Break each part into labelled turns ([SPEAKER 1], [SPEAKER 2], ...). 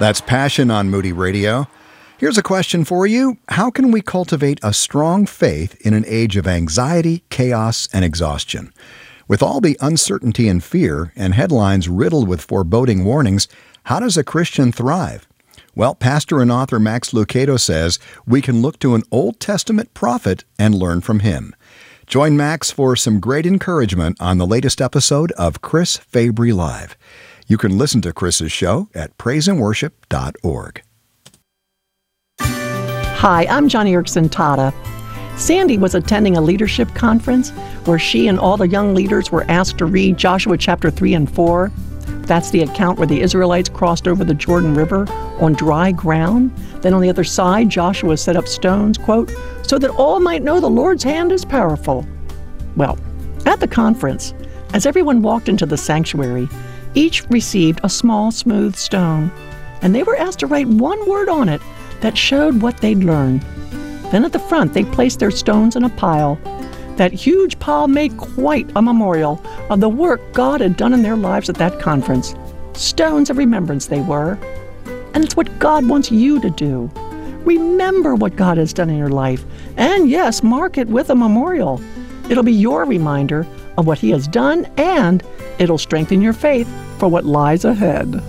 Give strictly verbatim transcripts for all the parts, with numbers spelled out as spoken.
[SPEAKER 1] That's Passion on Moody Radio. Here's a question for you. How can we cultivate a strong faith in an age of anxiety, chaos, and exhaustion? With all the uncertainty and fear and headlines riddled with foreboding warnings, how does a Christian thrive? Well, pastor and author Max Lucado says we can look to an Old Testament prophet and learn from him. Join Max for some great encouragement on the latest episode of Chris Fabry Live. You can listen to Chris's show at praise and worship dot org.
[SPEAKER 2] Hi, I'm Johnny Erickson Tata. Sandy was attending a leadership conference where she and all the young leaders were asked to read Joshua chapter three and four. That's the account where the Israelites crossed over the Jordan River on dry ground. Then on the other side, Joshua set up stones, quote, so that all might know the Lord's hand is powerful. Well, at the conference, as everyone walked into the sanctuary, each received a small, smooth stone, and they were asked to write one word on it that showed what they'd learned. Then at the front, they placed their stones in a pile. That huge pile made quite a memorial of the work God had done in their lives at that conference. Stones of remembrance they were. And it's what God wants you to do. Remember what God has done in your life. And yes, mark it with a memorial. It'll be your reminder of what He has done, and it'll strengthen your faith for what lies ahead.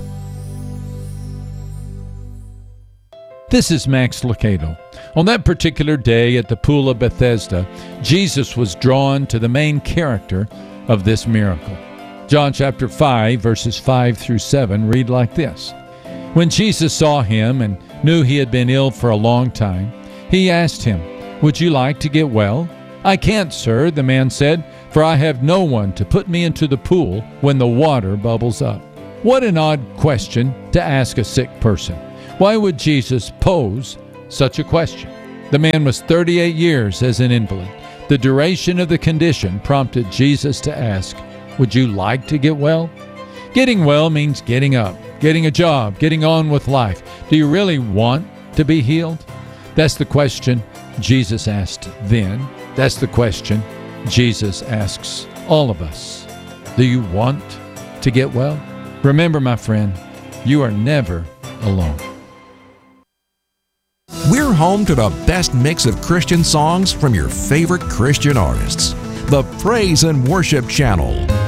[SPEAKER 3] This is Max Lucado. On that particular day at the Pool of Bethesda, Jesus was drawn to the main character of this miracle. John chapter five, verses five through seven read like this. When Jesus saw him and knew he had been ill for a long time, he asked him, "Would you like to get well?" "I can't, sir," the man said, "for I have no one to put me into the pool when the water bubbles up." What an odd question to ask a sick person. Why would Jesus pose such a question? The man was thirty-eight years as an invalid. The duration of the condition prompted Jesus to ask, "Would you like to get well?" Getting well means getting up, getting a job, getting on with life. Do you really want to be healed? That's the question Jesus asked then. That's the question Jesus asks all of us. Do you want to get well? Remember, my friend, you are never alone.
[SPEAKER 4] We're home to the best mix of Christian songs from your favorite Christian artists. The Praise and Worship Channel.